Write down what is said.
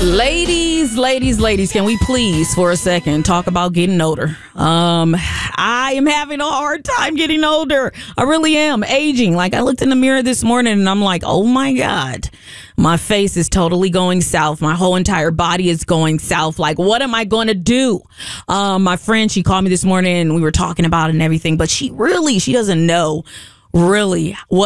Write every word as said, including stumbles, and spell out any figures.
Ladies, ladies, ladies, can we please for a second talk about getting older? Um, I am having a hard time getting older. I really am. Aging. Like, I looked in the mirror this morning and I'm like, oh my God, my face is totally going south. My whole entire body is going south. Like, what am I going to do? Um, my friend, she called me this morning and we were talking about it and everything, but she really, she doesn't know really what